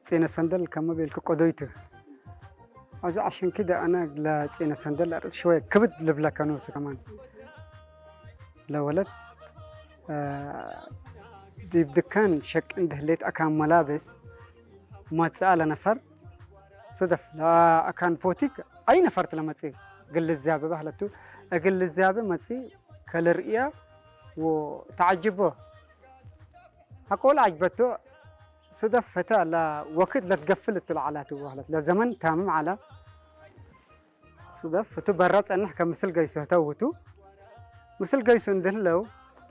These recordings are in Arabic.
تسينا سندل كم بيلك قدويته هذا عشان كده أنا لا تسينا سندل شوية كبد لبلا كانوس كمان لا ولد دي بدكان شك عنده ليت أكان ملابس ما تسأل نفر صدف لا أكان بوتيك أي نفرت لما تسي قل الزابة بهلتو أقل الزابة ما تسي كالرئية وتعجبه أقول عجبته صدف فتاة لا وقت لا تقفلت العلاته وهلت لا زمن تامم على صدف فتو برات أن نحكي مثل جيسو توتو مثل جيسو ندلو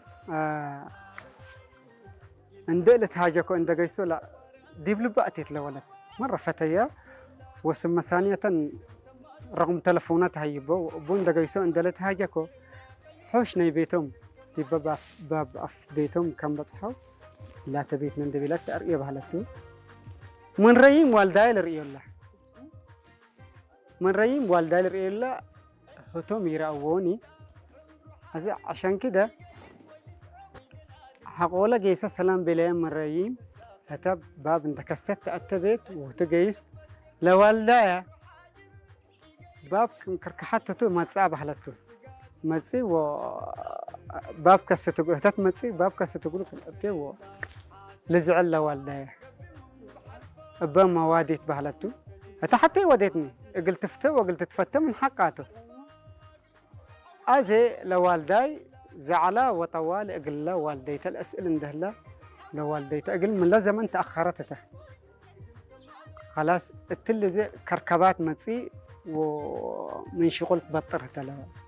اندلت حاجة عند جيسو لا ديبلو بقتت لولد مرة فتية وسم ثانية رقم تلفونات هيبو بون دجيسو اندلت حاجة حوش ني بيتهم في باب أف بيتهم كم بتصحوا لا تبيت من دبيلات أرئي بهلتو من ريم والداي لرئي الله من ريم والداي لرئي الله هتوم يراوني عشان كده حقولا جيسا سلام بلاي من ريم هتب باب اندكست أتبيت وتجيس لوالدايا باب كركحت تو ما تصعب حلتو ما تصي و باب كسة تقول هتات ما تصي باب كسة تقول كنتي و لزعل لوالدايا أبا ما واديت بحلتو هتا حتى وديتني قلت فتو وقلت تفتى من حقاته أزي لوالداي زعلا وطوال أقل له والديته الأسئلة اندهلا لوالديته أقل من لا زمن تأخرته خلاص التل زي كركبات متصي ومن شغل بطرت له